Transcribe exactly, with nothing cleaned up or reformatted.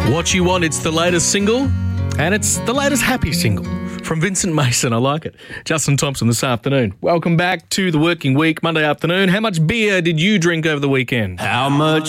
What You Want, it's the latest single, and it's the latest happy single from Vincent Mason. I like it. Justin Thompson this afternoon. Welcome back to the working week, Monday afternoon. How much beer did you drink over the weekend? How much